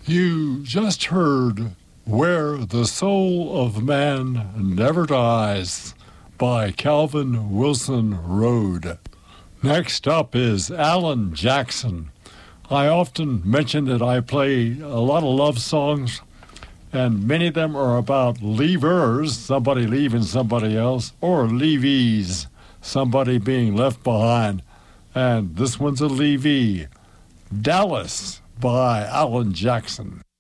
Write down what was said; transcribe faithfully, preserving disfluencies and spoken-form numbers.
You just heard Where the Soul of Man Never Dies by Calvin Wilson Rhode. Next up is Alan Jackson. I often mention that I play a lot of love songs, and many of them are about leavers, somebody leaving somebody else, or leavees, somebody being left behind. And this one's a leavee. Dallas by Alan Jackson.